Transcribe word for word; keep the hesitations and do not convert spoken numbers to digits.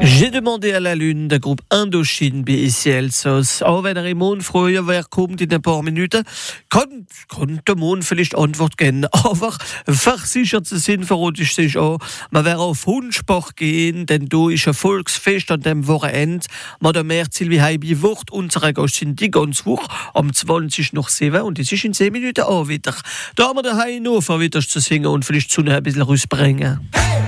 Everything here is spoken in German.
J'ai demandé à la Lune, der Groupe Indochine B I C L Sos. Auch wenn er im Mond früher wer kommt in ein paar Minuten, kann, kann der Mond vielleicht Antwort geben. Aber versichert zu sein, verrate ich sich auch, man wäre auf Hundsport gehen, denn da ist ein Volksfest an dem Wochenende. Madame Merzil wie Heibi Wort, unsere Gästin die ganze Woche am zwanzig nach sieben und es ist in zehn Minuten auch wieder. Da haben wir den Hannover wieder zu singen und vielleicht zu ein bisschen rausbringen. Hey!